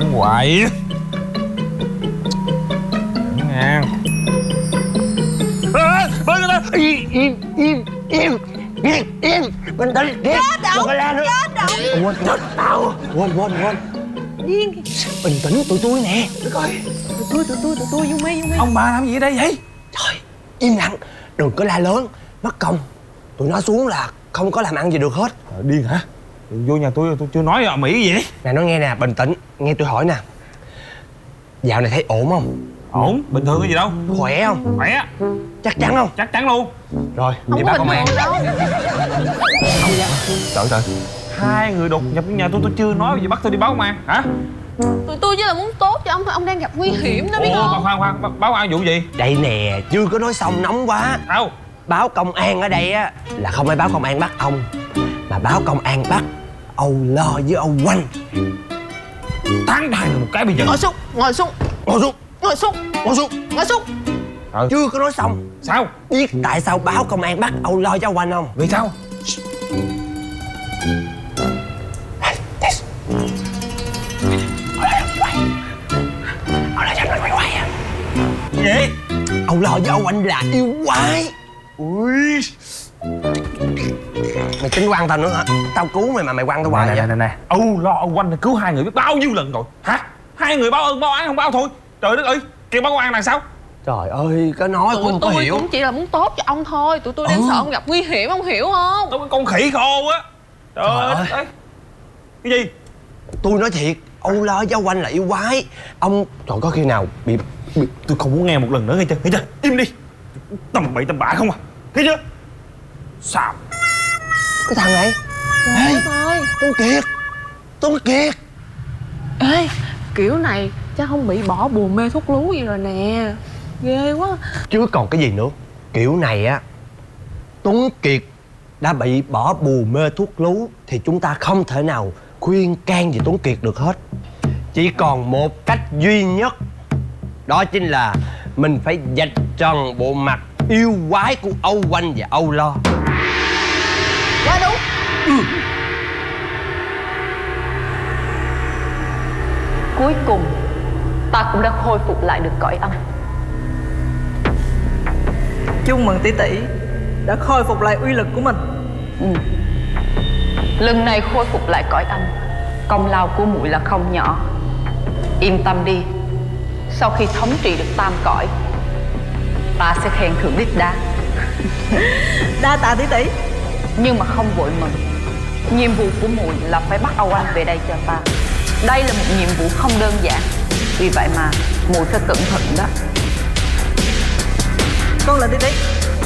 giỡn hoài. Ngang. Im bình tĩnh. Đừng có la nữa. Quên tao. Quên Điên. bình tĩnh, tụi tôi nè. Tụi tôi vô mi. Ông bà làm gì ở đây vậy? Trời, im lặng, đừng có la lớn mất công. Tụi nó xuống là không có làm ăn gì được hết. Điên hả? Vô nhà tôi chưa nói ở Mỹ gì. Nè, nói nghe nè, bình tĩnh, nghe tôi hỏi nè. Dạo này thấy ổn không? Ổn, bình thường cái gì đâu. Khỏe không? Khỏe. Chắc chắn không? Chắc chắn luôn. Rồi, Không đi có báo bình công an. thường đâu. Trời. Hai người đột nhập vào nhà tôi chưa nói gì bắt tôi đi báo công an hả? Tụi tôi chỉ là muốn tốt cho ông thôi, ông đang gặp nguy hiểm đó biết không? Khoan, báo công an vụ gì? Đây nè, chưa có nói xong, nóng quá. Sao? Báo công an ở đây á là không phải báo công an bắt ông, mà báo công an bắt Âu Lo với Âu Quanh. Tán thằng một cái bây giờ. Ngồi xuống. Ngồi xuống. Chưa có nói xong. Sao? Biết tại sao báo công an bắt Âu Lo với Âu Quanh không? Vì sao? Âu Lo cho nó quay à. Gì? Âu Lo với Âu Quanh là yêu quái. Ui. Mày tính quăng tao nữa hả? Tao cứu mày mà mày quăng tao hoài vậy? Nè. Âu Lo Âu Quanh cứu hai người biết bao nhiêu lần rồi hả? Hai người báo ơn báo án không báo thôi. Trời đất ơi, kêu báo công an là sao? Trời ơi, có nói Tụi cũng có tôi hiểu. cũng chỉ là muốn tốt cho ông thôi. Tụi tôi đang sợ ông gặp nguy hiểm, ông hiểu không? Tôi cái con khỉ khô á. Trời Trời ơi. ơi. Cái gì? Tôi nói thiệt, Âu Lo với Âu Quanh là yêu quái. Ông, trời, có khi nào bị Tôi không muốn nghe một lần nữa nghe chưa? Im đi. Tầm bậy tầm bạ không à? Thấy chưa? Sao? cái thằng này? Ê, Tuấn Kiệt. Ê, kiểu này chắc không bị bỏ bùa mê thuốc lú gì rồi nè. Ghê quá. Chứ còn cái gì nữa. Kiểu này á, Tuấn Kiệt đã bị bỏ bùa mê thuốc lú thì chúng ta không thể nào khuyên can gì Tuấn Kiệt được hết. Chỉ còn một cách duy nhất, đó chính là mình phải vạch trần bộ mặt yêu quái của Âu Quanh và Âu Lo. Quá đúng. Cuối cùng ta cũng đã khôi phục lại được cõi âm. Chúc mừng tỷ tỷ đã khôi phục lại uy lực của mình. Lần này khôi phục lại cõi âm, công lao của muội là không nhỏ. Yên tâm đi, sau khi thống trị được tam cõi, ta sẽ khen thưởng đích đáng. Đa tạ tỷ tỷ. Nhưng mà không vội mừng. Nhiệm vụ của muội là phải bắt Âu Anh về đây cho ta. Đây là một nhiệm vụ không đơn giản, vì vậy mà muội phải cẩn thận đó. Con là tỷ tỷ.